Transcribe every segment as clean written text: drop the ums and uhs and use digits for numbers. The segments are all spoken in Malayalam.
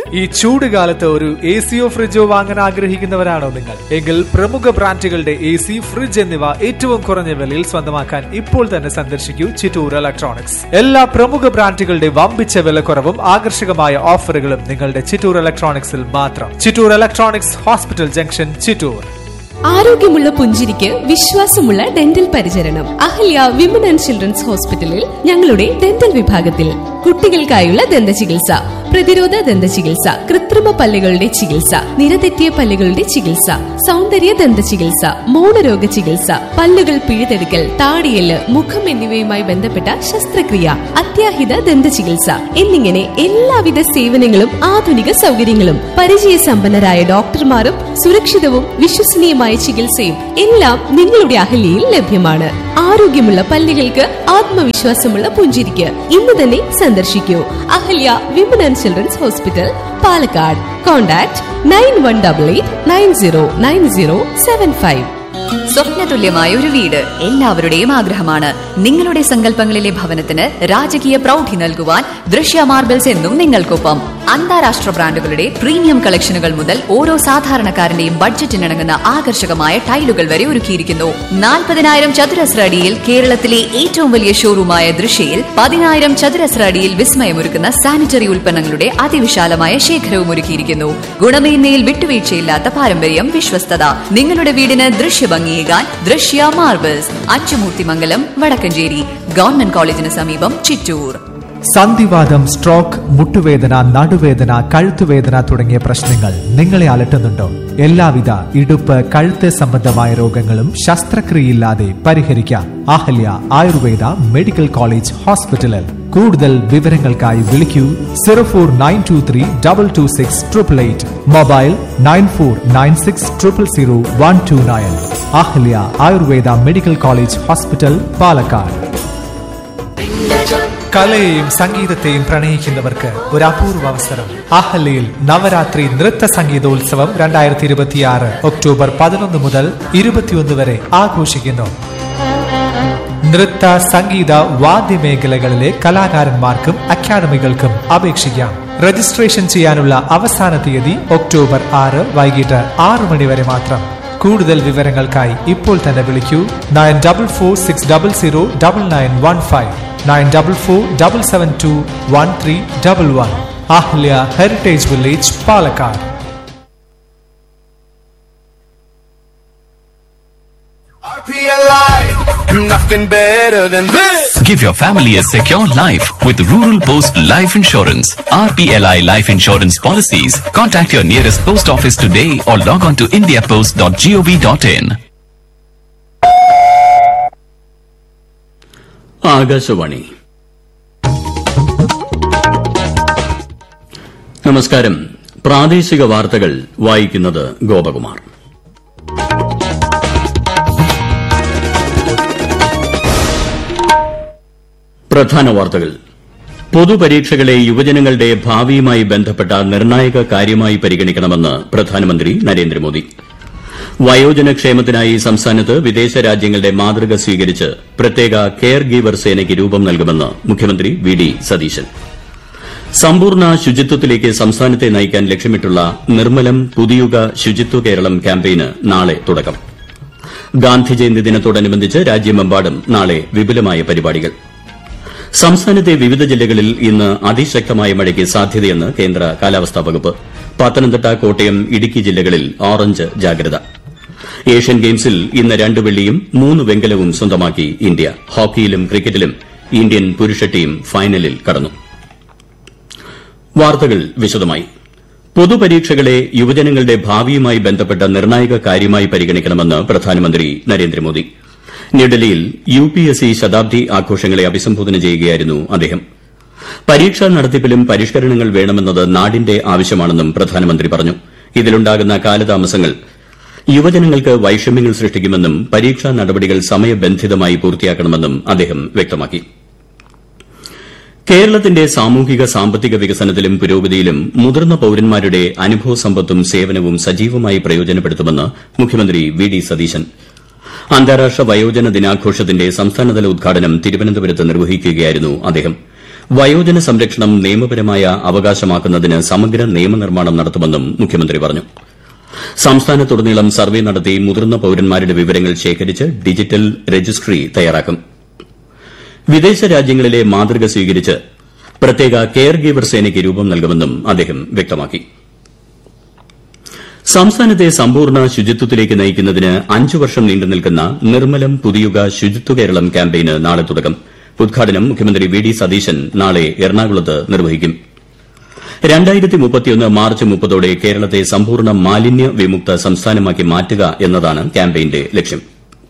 ഈ ചൂട് കാലത്ത് ഒരു എസിയോ ഫ്രിഡ്ജോ വാങ്ങാൻ ആഗ്രഹിക്കുന്നവരാണോ നിങ്ങൾ? എങ്കിൽ പ്രമുഖ ബ്രാൻഡുകളുടെ AC, ഫ്രിഡ്ജ് എന്നിവ ഏറ്റവും കുറഞ്ഞ വിലയിൽ സ്വന്തമാക്കാൻ ഇപ്പോൾ തന്നെ സന്ദർശിക്കൂ ചിറ്റൂർ ഇലക്ട്രോണിക്സ്. എല്ലാ പ്രമുഖ ബ്രാൻഡുകളുടെ വമ്പിച്ച വിലക്കുറവും ആകർഷകമായ ഓഫറുകളും നിങ്ങളുടെ ചിറ്റൂർ ഇലക്ട്രോണിക്സിൽ മാത്രം. Chittur electronics, hospital junction, Chittur. ആരോഗ്യമുള്ള പുഞ്ചിരിക്ക് വിശ്വാസമുള്ള ഡെന്റൽ പരിചരണം അഹല്യ വിമൻ ആൻഡ് ചിൽഡ്രൻസ് ഹോസ്പിറ്റലിൽ ഞങ്ങളുടെ ഡെന്റൽ വിഭാഗത്തിൽ കുട്ടികൾക്കായുള്ള ദന്ത ചികിത്സ, പ്രതിരോധ ദന്ത ചികിത്സ, കൃത്രിമ പല്ലുകളുടെ ചികിത്സ, നിരതെറ്റിയ പല്ലുകളുടെ ചികിത്സ, സൗന്ദര്യ ദന്ത ചികിത്സ, മൗനരോഗ ചികിത്സ, പല്ലുകൾ പിഴുതെടുക്കൽ, താടിയല്, മുഖം എന്നിവയുമായി ബന്ധപ്പെട്ട ശസ്ത്രക്രിയ, അത്യാഹിത ദന്ത ചികിത്സ എന്നിങ്ങനെ എല്ലാവിധ സേവനങ്ങളും ആധുനിക സൗകര്യങ്ങളും പരിചയസമ്പന്നരായ ഡോക്ടർമാരും സുരക്ഷിതവും വിശ്വസനീയമായ ചികിത്സയും എല്ലാം നിങ്ങളുടെ അഹല്യയിൽ ലഭ്യമാണ്. ആരോഗ്യമുള്ള പല്ലുകൾക്ക് ആത്മവിശ്വാസമുള്ള പുഞ്ചിരിക്ക് ഇന്ന് തന്നെ സന്ദർശിക്കൂ Ahalya women and children's hospital, Palakkad. Contact 9188909075. സ്വപ്നതുല്യമായ ഒരു വീട് എല്ലാവരുടെയും ആഗ്രഹമാണ്. നിങ്ങളുടെ സങ്കല്പങ്ങളിലെ ഭവനത്തിന് രാജകീയ പ്രൗഢി നൽകുവാൻ ദൃശ്യ മാർബിൾസ് എന്നും നിങ്ങൾക്കൊപ്പം. അന്താരാഷ്ട്ര ബ്രാൻഡുകളുടെ പ്രീമിയം കളക്ഷനുകൾ മുതൽ ഓരോ സാധാരണക്കാരന്റെയും ബഡ്ജറ്റിനിണങ്ങുന്ന ആകർഷകമായ ടൈലുകൾ വരെ ഒരുക്കിയിരിക്കുന്നു. 40,000 ചതുരശ്ര അടിയിൽ കേരളത്തിലെ ഏറ്റവും വലിയ ഷോറൂമായ ദൃശ്യയിൽ 10,000 ചതുരശ്ര അടിയിൽ വിസ്മയമൊരുക്കുന്ന സാനിറ്ററി ഉൽപ്പന്നങ്ങളുടെ അതിവിശാലമായ ശേഖരവും ഒരുക്കിയിരിക്കുന്നു. ഗുണമേന്മയിൽ വിട്ടുവീഴ്ചയില്ലാത്ത പാരമ്പര്യം, വിശ്വസ്തത. നിങ്ങളുടെ വീടിന് ദൃശ്യഭംഗിയേകാൻ ദൃശ്യ മാർബിൾസ്, അച്ചുമൂർത്തിമംഗലം, വടക്കഞ്ചേരി. ഗവൺമെന്റ് കോളേജിന് സമീപം, ചിറ്റൂർ. സന്ധിവാതം, സ്ട്രോക്ക്, മുട്ടുവേദന, നടുവേദന, കഴുത്തുവേദന തുടങ്ങിയ പ്രശ്നങ്ങൾ നിങ്ങളെ അലട്ടുന്നുണ്ടോ? എല്ലാവിധ ഇടുപ്പ്, കഴുത്ത് സംബന്ധമായ രോഗങ്ങളും ശസ്ത്രക്രിയയില്ലാതെ പരിഹരിക്കാം അഹല്യ ആയുർവേദ മെഡിക്കൽ കോളേജ് ഹോസ്പിറ്റലിൽ. കൂടുതൽ വിവരങ്ങൾക്കായി വിളിക്കൂ 0492322688. Mobile 9496000129. Ahalya Ayurveda medical college hospital, Palakkad. കലയെയും സംഗീതത്തെയും പ്രണയിക്കുന്നവർക്ക് ഒരു അപൂർവ അവസരം. അഹല്യയിൽ നവരാത്രി നൃത്ത സംഗീതോത്സവം 2026 ഒക്ടോബർ 11 മുതൽ 21 വരെ ആഘോഷിക്കുന്നു. നൃത്ത, സംഗീത, വാദ്യമേഖലകളിലെ കലാകാരന്മാർക്കും അക്കാദമികൾക്കും അപേക്ഷിക്കാം. രജിസ്ട്രേഷൻ ചെയ്യാനുള്ള അവസാന തീയതി ഒക്ടോബർ 6 വൈകിട്ട് 6 മണി വരെ മാത്രം. കൂടുതൽ വിവരങ്ങൾക്കായി ഇപ്പോൾ തന്നെ വിളിക്കൂ 9446009915, 9447721311. Ahalya heritage village, Palakkad. Nothing better than this. Give your family a secure life with Rural Post Life Insurance. RPLI Life Insurance Policies. Contact your nearest post office today or log on to indiapost.gov.in. Akashvani. നമസ്കാരം. പ്രാദേശിക വാർത്തകൾ വായിക്കുന്നത് ഗോപകുമാർ. പ്രധാന വാർത്തകൾ. പൊതുപരീക്ഷകളെ യുവജനങ്ങളുടെ ഭാവിയുമായി ബന്ധപ്പെട്ട നിർണായക കാര്യമായി പരിഗണിക്കണമെന്ന് പ്രധാനമന്ത്രി നരേന്ദ്രമോദി. വയോജനക്ഷേമത്തിനായി സംസ്ഥാനത്ത് വിദേശ രാജ്യങ്ങളുടെ മാതൃക സ്വീകരിച്ച് പ്രത്യേക കെയർ ഗീവർ സേനയ്ക്ക് രൂപം നൽകുമെന്ന് മുഖ്യമന്ത്രി വി.ഡി. സതീശൻ. സമ്പൂർണ്ണ ശുചിത്വത്തിലേക്ക് സംസ്ഥാനത്തെ നയിക്കാൻ ലക്ഷ്യമിട്ടുള്ള നിർമ്മലം പുതുയുഗ ശുചിത്വ കേരളം ക്യാമ്പയിന് നാളെ തുടക്കം. ഗാന്ധിജയന്തി ദിനത്തോടനുബന്ധിച്ച് രാജ്യമെമ്പാടും നാളെ വിപുലമായ പരിപാടികൾ. സംസ്ഥാനത്തെ വിവിധ ജില്ലകളിൽ ഇന്ന് അതിശക്തമായ മഴയ്ക്ക് സാധ്യതയെന്ന് കേന്ദ്ര കാലാവസ്ഥാ വകുപ്പ്. പത്തനംതിട്ട, കോട്ടയം, ഇടുക്കി ജില്ലകളിൽ ഓറഞ്ച് ജാഗ്രത. ഏഷ്യൻ ഗെയിംസിൽ ഇന്ന് 2 വെള്ളിയും 3 വെങ്കലവും സ്വന്തമാക്കി ഇന്ത്യ. ഹോക്കിയിലും ക്രിക്കറ്റിലും ഇന്ത്യൻ പുരുഷ ടീം ഫൈനലിൽ കടന്നു. വാർത്തകൾ വിശദമായി. പൊതുപരീക്ഷകളെ യുവജനങ്ങളുടെ ഭാവിയുമായി ബന്ധപ്പെട്ട നിർണായക കാര്യമായി പരിഗണിക്കണമെന്ന് പ്രധാനമന്ത്രി നരേന്ദ്രമോദി. ന്യൂഡൽഹിയിൽ UPSC ശതാബ്ദി ആഘോഷങ്ങളെ അഭിസംബോധന ചെയ്യുകയായിരുന്നു അദ്ദേഹം. പരീക്ഷാ നടത്തിപ്പിലും പരിഷ്കരണങ്ങൾ വേണമെന്നത് നാടിന്റെ ആവശ്യമാണെന്നും പ്രധാനമന്ത്രി പറഞ്ഞു. ഇതിലുണ്ടാകുന്ന കാലതാമസങ്ങൾ യുവജനങ്ങൾക്ക് വൈഷമ്യങ്ങൾ സൃഷ്ടിക്കുമെന്നും പരീക്ഷാ നടപടികൾ സമയബന്ധിതമായി പൂർത്തിയാക്കണമെന്നും അദ്ദേഹം വ്യക്തമാക്കി. കേരളത്തിന്റെ സാമൂഹിക സാമ്പത്തിക വികസനത്തിലും പുരോഗതിയിലും മുതിർന്ന പൌരന്മാരുടെ അനുഭവസമ്പത്തും സേവനവും സജീവമായി പ്രയോജനപ്പെടുത്തുമെന്ന് മുഖ്യമന്ത്രി വി.ഡി. സതീശൻ. അന്താരാഷ്ട്ര വയോജന ദിനാഘോഷത്തിന്റെ സംസ്ഥാനതല ഉദ്ഘാടനം തിരുവനന്തപുരത്ത് നിർവഹിക്കുകയായിരുന്നു അദ്ദേഹം. വയോജന സംരക്ഷണം നിയമപരമായ അവകാശമാക്കുന്നതിന് സമഗ്ര നിയമനിർമ്മാണം നടത്തുമെന്നും മുഖ്യമന്ത്രി പറഞ്ഞു. സംസ്ഥാനത്തുടനീളം സർവേ നടത്തി മുതിർന്ന പൌരന്മാരുടെ വിവരങ്ങൾ ശേഖരിച്ച് ഡിജിറ്റൽ രജിസ്ട്രി തയ്യാറാക്കും. വിദേശ രാജ്യങ്ങളിലെ മാതൃക സ്വീകരിച്ച് പ്രത്യേക കെയർ ഗീവർ സേനയ്ക്ക് രൂപം നൽകുമെന്നും അദ്ദേഹം വ്യക്തമാക്കി. സംസ്ഥാനത്തെ സമ്പൂർണ്ണ ശുചിത്വത്തിലേക്ക് നയിക്കുന്നതിന് 5 വർഷം നീണ്ടുനിൽക്കുന്ന നിർമ്മലം പുതിയുഗ ശുചിത്വ കേരളം ക്യാമ്പയിന് നാളെ തുടക്കം. ഉദ്ഘാടനം മുഖ്യമന്ത്രി വി ഡി സതീശൻ നാളെ എറണാകുളത്ത് നിർവഹിക്കും. 2031 മാർച്ച് 30ഓടെ കേരളത്തെ സമ്പൂർണ്ണ മാലിന്യ വിമുക്ത സംസ്ഥാനമാക്കി മാറ്റുക എന്നതാണ് ക്യാമ്പയിന്റെ ലക്ഷ്യം.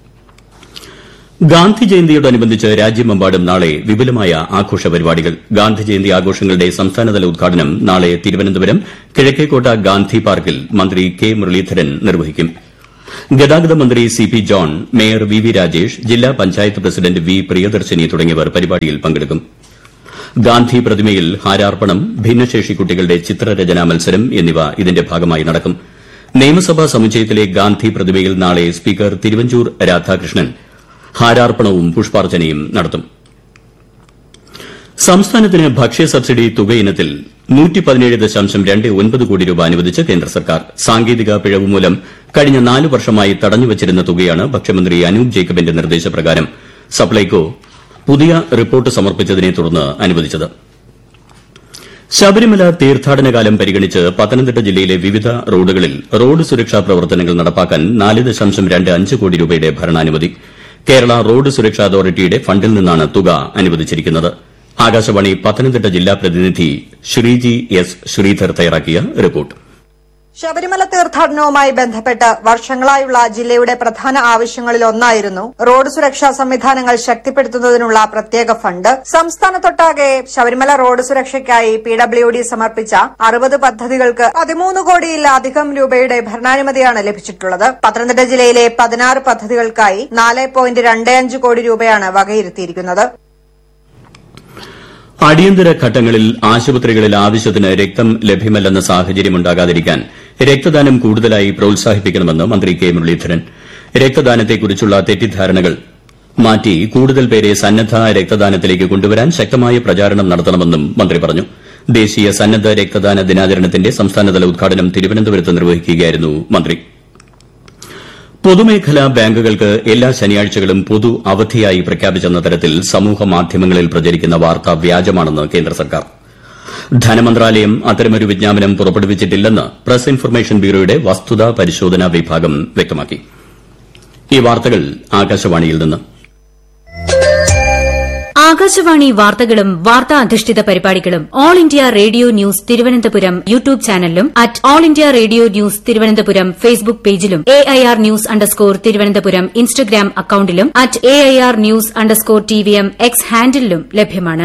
ഗാന്ധി ജയന്തിയോടനുബന്ധിച്ച് രാജ്യമെമ്പാടും നാളെ വിപുലമായ ആഘോഷ പരിപാടികൾ. ഗാന്ധി ജയന്തി ആഘോഷങ്ങളുടെ സംസ്ഥാനതല ഉദ്ഘാടനം നാളെ തിരുവനന്തപുരം കിഴക്കേക്കോട്ട ഗാന്ധി പാർക്കിൽ മന്ത്രി കെ മുരളീധരൻ നിർവഹിക്കും. ഗതാഗത മന്ത്രി C P John, mayor V V Rajesh, ജില്ലാ പഞ്ചായത്ത് പ്രസിഡന്റ് വി പ്രിയദർശിനി തുടങ്ങിയവർ പരിപാടിയിൽ പങ്കെടുക്കും. ഗാന്ധി പ്രതിമയിൽ ഹാരാർപ്പണം, ഭിന്നശേഷി കുട്ടികളുടെ ചിത്രരചനാ മത്സരം എന്നിവ ഇതിന്റെ ഭാഗമായി നടക്കും. നിയമസഭാ സമുച്ചയത്തിലെ ഗാന്ധി പ്രതിമയിൽ നാളെ സ്പീക്കർ തിരുവഞ്ചൂർ രാധാകൃഷ്ണൻ ഹാരാർപ്പണവും പുഷ്പാർച്ചനയും നടത്തും. സംസ്ഥാനത്തിന് ഭക്ഷ്യ സബ്സിഡി തുക ഇനത്തിൽ 117.29 കോടി രൂപ അനുവദിച്ച് കേന്ദ്ര സർക്കാർ. സാങ്കേതിക പിഴവ് മൂലം കഴിഞ്ഞ 4 വർഷമായി തടഞ്ഞുവച്ചിരുന്ന തുകയാണ് ഭക്ഷ്യമന്ത്രി അനൂപ് ജേക്കബിന്റെ നിർദ്ദേശപ്രകാരം സപ്ലൈകോ പുതിയ റിപ്പോർട്ട് സമർപ്പിച്ചതിനെ തുടർന്ന് അനുവദിച്ചത്. ശബരിമല തീർത്ഥാടനകാലം പരിഗണിച്ച് പത്തനംതിട്ട ജില്ലയിലെ വിവിധ റോഡുകളിൽ റോഡ് സുരക്ഷാ പ്രവർത്തനങ്ങൾ നടപ്പാക്കാൻ 4.25 കോടി രൂപയുടെ ഭരണാനുമതി. കേരള റോഡ് സുരക്ഷാ അതോറിറ്റിയുടെ ഫണ്ടിൽ നിന്നാണ് തുക അനുവദിച്ചിരിക്കുന്നത്. ആകാശവാണി പത്തനംതിട്ട ജില്ലാ പ്രതിനിധി ശ്രീജി എസ് ശ്രീധർ തയ്യാറാക്കിയ റിപ്പോർട്ട്. ശബരിമല തീർത്ഥാടനവുമായി ബന്ധപ്പെട്ട് വർഷങ്ങളായുള്ള ജില്ലയുടെ പ്രധാന ആവശ്യങ്ങളിലൊന്നായിരുന്നു റോഡ് സുരക്ഷാ സംവിധാനങ്ങൾ ശക്തിപ്പെടുത്തുന്നതിനുള്ള പ്രത്യേക ഫണ്ട്. സംസ്ഥാനത്തൊട്ടാകെ ശബരിമല റോഡ് സുരക്ഷയ്ക്കായി PWD സമർപ്പിച്ച 60 പദ്ധതികൾക്ക് 13 കോടിയിലധികം രൂപയുടെ ഭരണാനുമതിയാണ് ലഭിച്ചിട്ടുള്ളത്. പത്തനംതിട്ട ജില്ലയിലെ 16 പദ്ധതികൾക്കായി 4.25 കോടി രൂപയാണ് വകയിരുത്തിയിരിക്കുന്നത്. അടിയന്തര ഘട്ടങ്ങളിൽ ആശുപത്രികളിൽ ആവശ്യത്തിന് രക്തം ലഭ്യമല്ലെന്ന സാഹചര്യമുണ്ടാകാതിരിക്കാൻ രക്തദാനം കൂടുതലായി പ്രോത്സാഹിപ്പിക്കണമെന്ന് മന്ത്രി കെ മുരളീധരൻ. രക്തദാനത്തെക്കുറിച്ചുള്ള തെറ്റിദ്ധാരണകൾ മാറ്റി കൂടുതൽ പേരെ സന്നദ്ധ രക്തദാനത്തിലേക്ക് കൊണ്ടുവരാൻ ശക്തമായ പ്രചാരണം നടത്തണമെന്നും മന്ത്രി പറഞ്ഞു. ദേശീയ സന്നദ്ധ രക്തദാന ദിനാചരണത്തിന്റെ സംസ്ഥാനതല ഉദ്ഘാടനം തിരുവനന്തപുരത്ത് നിർവഹിക്കുകയായിരുന്നു മന്ത്രി. പൊതുമേഖലാ ബാങ്കുകൾക്ക് എല്ലാ ശനിയാഴ്ചകളും പൊതു അവധിയായി പ്രഖ്യാപിച്ചെന്ന തരത്തിൽ സമൂഹമാധ്യമങ്ങളിൽ പ്രചരിക്കുന്ന വാർത്ത വ്യാജമാണെന്ന് കേന്ദ്ര സർക്കാർ. ധനമന്ത്രാലയം അത്തരമൊരു വിജ്ഞാപനം പുറപ്പെടുവിച്ചിട്ടില്ലെന്ന് പ്രസ് ഇൻഫർമേഷൻ ബ്യൂറോയുടെ വസ്തുതാ പരിശോധനാ വിഭാഗം വ്യക്തമാക്കി. ഈ വാർത്തകൾ ആകാശവാണിയിൽ നിന്ന്. ആകാശവാണി വാർത്തകളും വാർത്താ അധിഷ്ഠിത പരിപാടികളും all India radio news Thiruvananthapuram YouTube ചാനലിലും @all India radio news Thiruvananthapuram Facebook പേജിലും AIR ന്യൂസ് _ ഇൻസ്റ്റഗ്രാം അക്കൌണ്ടിലും @AIR ന്യൂസ് _ X ഹാൻഡിലും ലഭ്യമാണ്.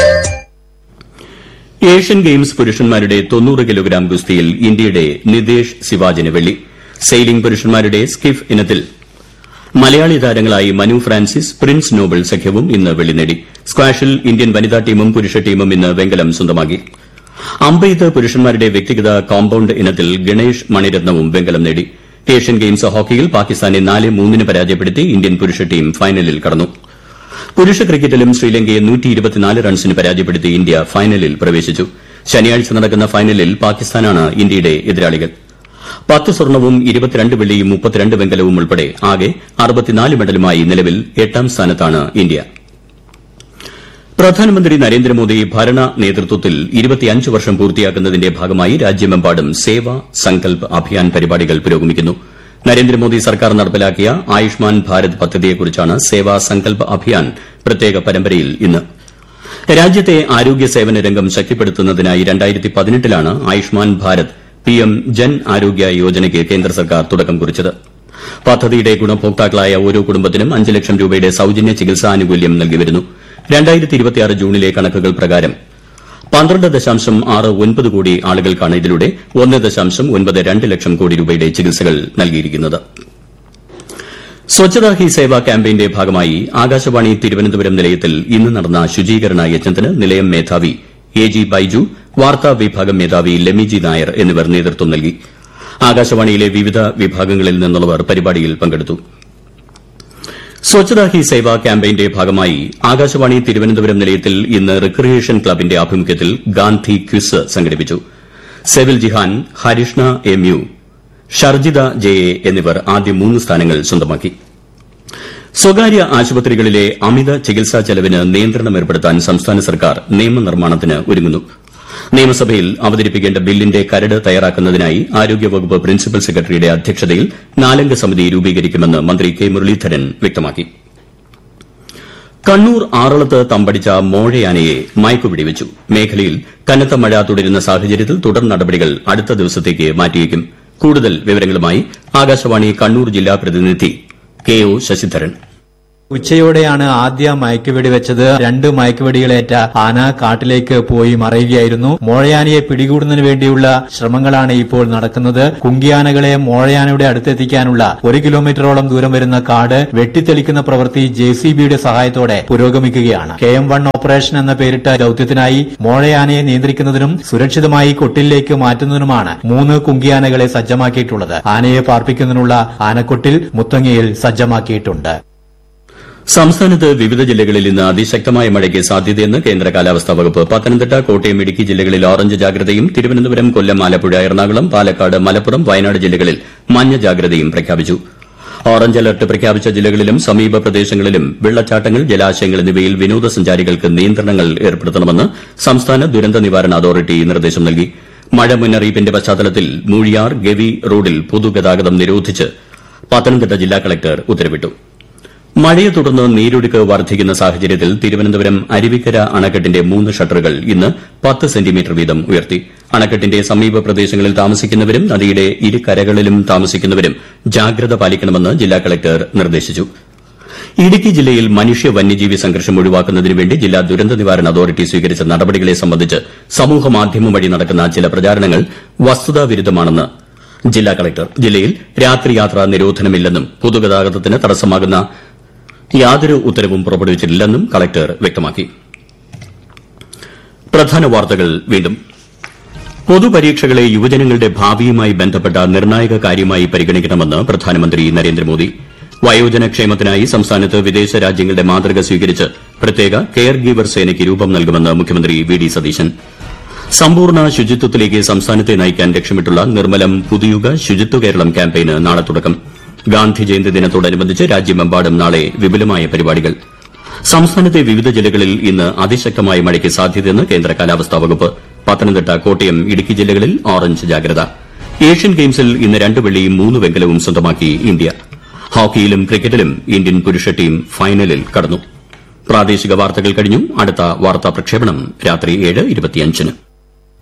ഏഷ്യൻ ഗെയിംസ് പുരുഷന്മാരുടെ 90 കിലോഗ്രാം ഗുസ്തിയിൽ ഇന്ത്യയുടെ നിതേഷ് സിവാജിന് വെള്ളി. സെയിലിംഗ് പുരുഷന്മാരുടെ സ്കിഫ് ഇനത്തിൽ മലയാളി താരങ്ങളായി മനു ഫ്രാൻസിസ്, പ്രിൻസ് നോബിൾ സഖ്യവും ഇന്ന് വെള്ളി നേടി. സ്ക്വാഷിൽ ഇന്ത്യൻ വനിതാ ടീമും പുരുഷ ടീമും ഇന്ന് വെങ്കലം സ്വന്തമാക്കി. അമ്പെയ്ത്ത് പുരുഷന്മാരുടെ വ്യക്തിഗത കോമ്പൌണ്ട് ഇനത്തിൽ ഗണേഷ് മണിരത്നവും വെങ്കലം നേടി. ഏഷ്യൻ ഗെയിംസ് ഹോക്കിയിൽ പാകിസ്ഥാനെ 4-3 പരാജയപ്പെടുത്തി ഇന്ത്യൻ പുരുഷ ടീം ഫൈനലിൽ കടന്നു. പുരുഷ ക്രിക്കറ്റിലും ശ്രീലങ്കയെ 124 റൺസിന് പരാജയപ്പെടുത്തി ഇന്ത്യ ഫൈനലിൽ പ്രവേശിച്ചു. ശനിയാഴ്ച നടക്കുന്ന ഫൈനലിൽ പാകിസ്ഥാനാണ് ഇന്ത്യയുടെ എതിരാളികൾ. 10 സ്വർണവും 22 വെള്ളിയും 32 വെങ്കലവും ഉൾപ്പെടെ ആകെ 64 മെഡലുമായി നിലവിൽ 8ാം സ്ഥാനത്താണ് ഇന്ത്യ. പ്രധാനമന്ത്രി നരേന്ദ്രമോദി ഭരണ നേതൃത്വത്തിൽ 25 വർഷം പൂർത്തിയാക്കുന്നതിന്റെ ഭാഗമായി രാജ്യമെമ്പാടും സേവാ സങ്കൽപ് അഭിയാൻ പരിപാടികൾ പുരോഗമിക്കുന്നു. നരേന്ദ്രമോദി സർക്കാർ നടപ്പിലാക്കിയ ആയുഷ്മാൻ ഭാരത് പദ്ധതിയെക്കുറിച്ചാണ് സേവാ സങ്കൽപ് അഭിയാൻ പ്രത്യേക പരമ്പരയിൽ ഇന്ന്. രാജ്യത്തെ ആരോഗ്യ സേവന രംഗം ശക്തിപ്പെടുത്തുന്നതിനായി 2018ലാണ് ആയുഷ്മാൻ ഭാരത് PM ജൻ ആരോഗ്യ യോജനയ്ക്ക് കേന്ദ്ര സർക്കാർ തുടക്കം കുറിച്ചത്. പദ്ധതിയുടെ ഗുണഭോക്താക്കളായ ഓരോ കുടുംബത്തിനും 5 ലക്ഷം രൂപയുടെ സൌജന്യ ചികിത്സാനുകൂല്യം നൽകിവരുന്നു. 2026 ജൂണിലെ കണക്കുകൾ പ്രകാരം 12.69 കോടി ആളുകൾക്കാണ് ഇതിലൂടെ 1.92 ലക്ഷം കോടി രൂപയുടെ ചികിത്സകൾ നൽകിയിരിക്കുന്നത്. സ്വച്ഛതാ ഹി സേവ ക്യാമ്പയിന്റെ ഭാഗമായി ആകാശവാണി തിരുവനന്തപുരം നിലയത്തിൽ ഇന്ന് നടന്ന ശുചീകരണ യജ്ഞത്തിന് നിലയം മേധാവി AG ബൈജു, വാർത്താ വിഭാഗം മേധാവി ലെമിജി നായർ എന്നിവർ നേതൃത്വം നൽകി. ആകാശവാണിയിലെ വിവിധ വിഭാഗങ്ങളിൽ നിന്നുള്ളവർ പരിപാടിയിൽ പങ്കെടുത്തു. സ്വച്ഛതാ ഹി സേവ ക്യാമ്പയിന്റെ ഭാഗമായി ആകാശവാണി തിരുവനന്തപുരം നിലയത്തിൽ ഇന്ന് റിക്രിയേഷൻ ക്ലബിന്റെ ആഭിമുഖ്യത്തിൽ ഗാന്ധി ക്വിസ് സംഘടിപ്പിച്ചു. സെവിൽ ജിഹാൻ, ഹരിഷ്ണ എംയു, ഷർജിത ജെഎ എന്നിവർ ആദ്യ 3 സ്ഥാനങ്ങൾ സ്വന്തമാക്കി. സ്വകാര്യ ആശുപത്രികളിലെ അമിത ചികിത്സാ ചെലവിന് നിയന്ത്രണം ഏർപ്പെടുത്താൻ സംസ്ഥാന സർക്കാർ നിയമനിർമ്മാണത്തിന് ഒരുങ്ങുന്നു. നിയമസഭയിൽ അവതരിപ്പിക്കേണ്ട ബില്ലിന്റെ കരട് തയ്യാറാക്കുന്നതിനായി ആരോഗ്യവകുപ്പ് പ്രിൻസിപ്പൽ സെക്രട്ടറിയുടെ അധ്യക്ഷതയിൽ 4-അംഗ സമിതി രൂപീകരിക്കുമെന്ന് മന്ത്രി കെ മുരളീധരൻ വ്യക്തമാക്കി. കണ്ണൂർ ആറളത്ത് തമ്പടിച്ച മോഴയാനയെ മയക്കുവെടിവെച്ചു. മേഖലയിൽ കനത്ത മഴ തുടരുന്ന സാഹചര്യത്തിൽ തുടർ നടപടികൾ അടുത്ത ദിവസത്തേക്ക് മാറ്റിയേക്കും. കൂടുതൽ വിവരങ്ങളുമായി ആകാശവാണി കണ്ണൂർ ജില്ലാ പ്രതിനിധി കെ ഒ ശശിധരൻ. ഉച്ചയോടെയാണ് ആദ്യ മയക്കുവെടി വെച്ചത്. 2 മയക്കുവെടികളേറ്റ ആന കാട്ടിലേക്ക് പോയി മറയുകയായിരുന്നു. മോഴയാനയെ പിടികൂടുന്നതിന് വേണ്ടിയുള്ള ശ്രമങ്ങളാണ് ഇപ്പോൾ നടക്കുന്നത്. കുങ്കിയാനകളെ മോഴയാനയുടെ അടുത്തെത്തിക്കാനുള്ള 1 കിലോമീറ്ററോളം ദൂരം വരുന്ന കാട് വെട്ടിത്തെളിക്കുന്ന പ്രവൃത്തി ജെസിബിയുടെ സഹായത്തോടെ പുരോഗമിക്കുകയാണ്. KM1 ഓപ്പറേഷൻ എന്ന പേരിട്ട ദൌത്യത്തിനായി മോഴയാനയെ നിയന്ത്രിക്കുന്നതിനും സുരക്ഷിതമായി കൊട്ടിലേക്ക് മാറ്റുന്നതിനുമാണ് 3 കുങ്കിയാനകളെ സജ്ജമാക്കിയിട്ടുള്ളത്. ആനയെ പാർപ്പിക്കുന്നതിനുള്ള ആനക്കൊട്ടിൽ മുത്തങ്ങയിൽ സജ്ജമാക്കിയിട്ടുണ്ട്. സംസ്ഥാനത്ത് വിവിധ ജില്ലകളിൽ ഇന്ന് അതിശക്തമായ മഴയ്ക്ക് സാധ്യതയെന്ന് കേന്ദ്ര കാലാവസ്ഥാ വകുപ്പ്. പത്തനംതിട്ട, കോട്ടയം, ഇടുക്കി ജില്ലകളിൽ ഓറഞ്ച് ജാഗ്രതയും തിരുവനന്തപുരം, കൊല്ലം, ആലപ്പുഴ, എറണാകുളം, പാലക്കാട്, മലപ്പുറം, വയനാട് ജില്ലകളിൽ മഞ്ഞ ജാഗ്രതയും പ്രഖ്യാപിച്ചു. ഓറഞ്ച് അലർട്ട് പ്രഖ്യാപിച്ച ജില്ലകളിലും സമീപ പ്രദേശങ്ങളിലും വെള്ളച്ചാട്ടങ്ങൾ, ജലാശയങ്ങൾ എന്നിവയിൽ വിനോദസഞ്ചാരികൾക്ക് നിയന്ത്രണങ്ങൾ ഏർപ്പെടുത്തണമെന്ന് സംസ്ഥാന ദുരന്ത നിവാരണ അതോറിറ്റി നിർദ്ദേശം നൽകി. മഴ മുന്നറിയിപ്പിന്റെ പശ്ചാത്തലത്തിൽ മൂഴിയാർ, ഗവി റോഡിൽ പൊതുഗതാഗതം നിരോധിച്ച് പത്തനംതിട്ട ജില്ലാ കളക്ടർ ഉത്തരവിട്ടു. മഴയെ തുടർന്ന് നീരൊഴുക്ക് വർദ്ധിക്കുന്ന സാഹചര്യത്തിൽ തിരുവനന്തപുരം അരുവിക്കര അണക്കെട്ടിന്റെ 3 ഷട്ടറുകൾ ഇന്ന് 10 സെന്റിമീറ്റർ വീതം ഉയർത്തി. അണക്കെട്ടിന്റെ സമീപ പ്രദേശങ്ങളിൽ താമസിക്കുന്നവരും നദിയുടെ ഇരുകരകളിലും താമസിക്കുന്നവരും ജാഗ്രത പാലിക്കണമെന്ന് ജില്ലാ കളക്ടർ നിർദ്ദേശിച്ചു. ഇടുക്കി ജില്ലയിൽ മനുഷ്യ വന്യജീവി സംഘർഷം ഒഴിവാക്കുന്നതിന് വേണ്ടി ജില്ലാ ദുരന്ത നിവാരണ അതോറിറ്റി സ്വീകരിച്ച നടപടികളെ സംബന്ധിച്ച് സമൂഹമാധ്യമം വഴി നടക്കുന്ന ചില പ്രചാരണങ്ങൾ വസ്തുതാവിരുദ്ധമാണെന്ന് ജില്ലാ കളക്ടർ. ജില്ലയിൽ രാത്രിയാത്രാ നിരോധനമില്ലെന്നും പൊതുഗതാഗതത്തിന് തടസ്സമാകുന്ന യാതൊരു ഉത്തരവും പുറപ്പെടുവിച്ചിട്ടില്ലെന്നും കളക്ടർ വ്യക്തമാക്കി. പ്രധാന വാർത്തകൾ വീണ്ടും. പൊതുപരീക്ഷകളെ യുവജനങ്ങളുടെ ഭാവിയുമായി ബന്ധപ്പെട്ട നിർണായക കാര്യമായി പരിഗണിക്കണമെന്ന് പ്രധാനമന്ത്രി നരേന്ദ്രമോദി. വയോജനക്ഷേമത്തിനായി സംസ്ഥാനത്ത് വിദേശ രാജ്യങ്ങളുടെ മാതൃക സ്വീകരിച്ച് പ്രത്യേക കെയർ ഗീവർ സേനയ്ക്ക് രൂപം നൽകുമെന്ന് മുഖ്യമന്ത്രി വി ഡി സതീശൻ. സമ്പൂർണ്ണ ശുചിത്വത്തിലേക്ക് സംസ്ഥാനത്തെ നയിക്കാൻ ലക്ഷ്യമിട്ടുള്ള നിർമ്മലം പുതുയുഗ ശുചിത്വ കേരളം ക്യാമ്പയിന് നാളെ തുടക്കം. ഗാന്ധി ജയന്തി ദിനത്തോടനുബന്ധിച്ച് രാജ്യമെമ്പാടും നാളെ വിപുലമായ പരിപാടികൾ. സംസ്ഥാനത്തെ വിവിധ ജില്ലകളിൽ ഇന്ന് അതിശക്തമായ മഴയ്ക്ക് സാധ്യതയെന്ന് കേന്ദ്ര കാലാവസ്ഥാ വകുപ്പ്. പത്തനംതിട്ട, കോട്ടയം, ഇടുക്കി ജില്ലകളിൽ ഓറഞ്ച് ജാഗ്രത. ഏഷ്യൻ ഗെയിംസിൽ ഇന്ന് 2 വെള്ളിയും 3 വെങ്കലവും സ്വന്തമാക്കി ഇന്ത്യ. ഹോക്കിയിലും ക്രിക്കറ്റിലും ഇന്ത്യൻ പുരുഷ ടീം ഫൈനലിൽ കടന്നു. പ്രാദേശിക വാർത്തകൾ കഴിഞ്ഞു. അടുത്ത വാർത്താ പ്രക്ഷേപണം രാത്രി 7:25.